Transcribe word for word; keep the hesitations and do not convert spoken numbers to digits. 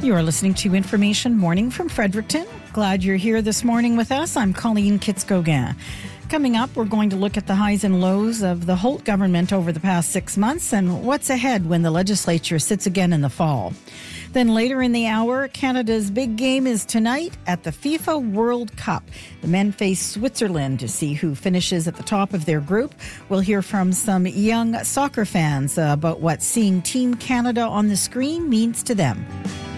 You are listening to Information Morning from Fredericton. Glad you're here this morning with us. I'm Colleen Kitts-Gauguin. Coming up, we're going to look at the highs and lows of the Holt government over the past six months and what's ahead when the legislature sits again in the fall. Then later in the hour, Canada's big game is tonight at the FIFA World Cup. The men face Switzerland to see who finishes at the top of their group. We'll hear from some young soccer fans about what seeing Team Canada on the screen means to them.